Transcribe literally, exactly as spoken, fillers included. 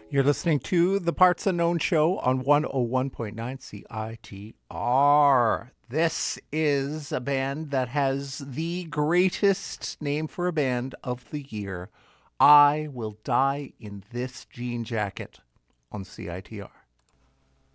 You're listening to the Parts Unknown Show on one oh one point nine C I T R. This is a band that has the greatest name for a band of the year. I Will Die in This Jean Jacket on C I T R.